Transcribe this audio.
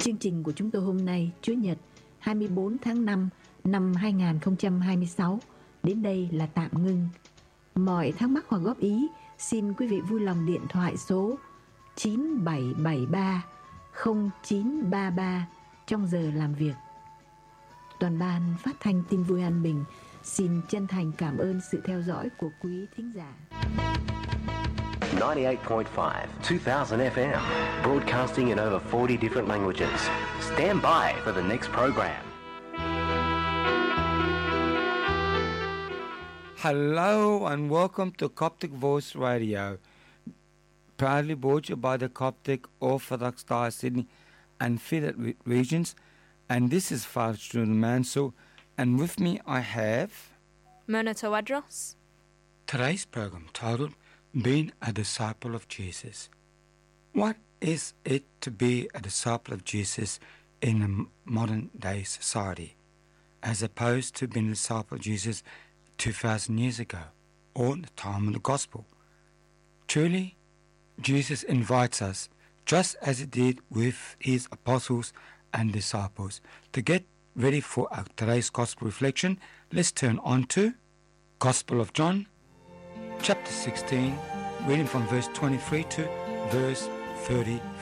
Chương trình của chúng tôi hôm nay, Chủ nhật 24 tháng 5 năm 2026, đến đây là tạm ngưng. Mọi thắc mắc hoặc góp ý, xin quý vị vui lòng điện thoại số 9773 0933 trong giờ làm việc. Toàn ban phát thanh Tin Vui An Bình xin chân thành cảm ơn sự theo dõi của quý thính giả. 98.5, 2000 FM, broadcasting in over 40 different languages. Stand by for the next program. Hello and welcome to Coptic Voice Radio, proudly brought you by the Coptic Orthodox Diocese Sydney and Fidat regions. And this is Father Jordan Mansell, and with me I have Mona Tawadros. Today's program titled Being a Disciple of Jesus. What is it to be a disciple of Jesus in a modern day society, as opposed to being a disciple of Jesus 2,000 years ago, or the time of the Gospel? Truly, Jesus invites us, just as he did with his apostles and disciples. To get ready for our today's Gospel reflection, let's turn on to Gospel of John, chapter 16, reading from verse 23 to verse 30.